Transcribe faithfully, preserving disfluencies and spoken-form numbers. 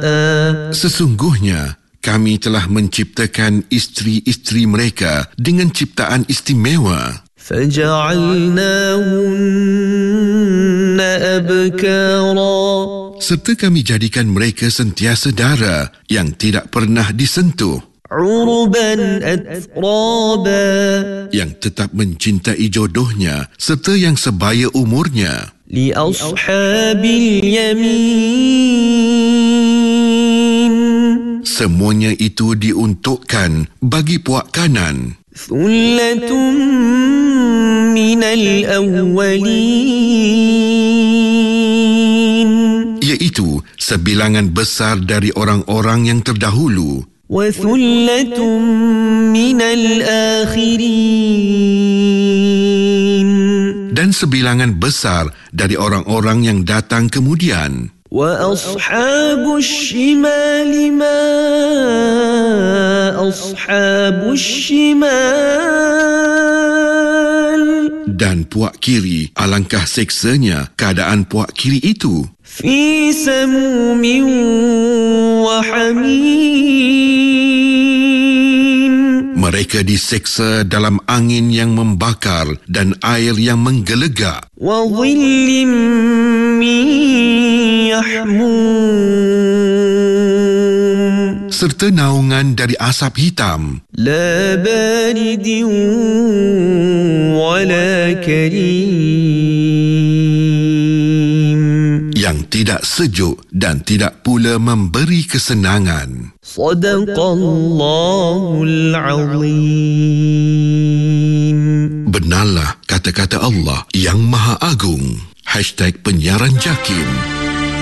Sesungguhnya kami telah menciptakan isteri-isteri mereka dengan ciptaan istimewa. فَجَعَلْنَاهُنَّ أَبْكَارًا, serta kami jadikan mereka sentiasa dara yang tidak pernah disentuh, عُرُبًا أَتْرَابًا, yang tetap mencintai jodohnya serta yang sebaya umurnya. لِأَصْحَابِ الْيَمِينِ, Semuanya itu diuntukkan bagi puak kanan. ثُلَّةٌ مِّنَ الْأَوَّلِينَ, Iaitu sebilangan besar dari orang-orang yang terdahulu. وَثُلَّةٌ مِّنَ الْآخِرِينَ, Dan sebilangan besar dari orang-orang yang datang kemudian. وَأَصْحَابُ الشِّمَالِ مَا أَصْحَابُ الشِّمَالِ, Dan puak kiri, alangkah seksanya keadaan puak kiri itu. فِي سَمُومٍ وَحَمِيمٍ, Mereka diseksa dalam angin yang membakar dan air yang menggelegak. وَظِلٍّ مِّن يَحْمُومٍ, Serta naungan dari asap hitam. لَا بَارِدٍ وَلَا كَرِيمٍ, Yang tidak sejuk dan tidak pula memberi kesenangan. صَدَقَ اللَّهُ الْعَظِيمُ. Benarlah kata-kata Allah yang Maha Agung. Hashtag Penyiaran Jakim.